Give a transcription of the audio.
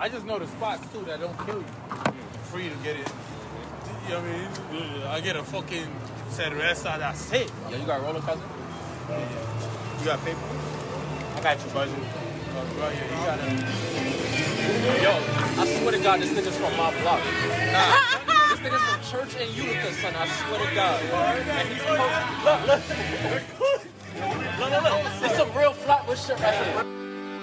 I just know the spots too that don't kill you. Free to get it. You know what I mean? I get a fucking cerveza, that's it. Yeah, you got roller, cousin? You got paper? I got you, buddy. Bro, yeah, you gotta. Yo, I swear to God, this nigga's from my block. Nah. This nigga's from Church and Utica, son. I swear to God. And he's look. Look. It's some real Flatbush shit right here.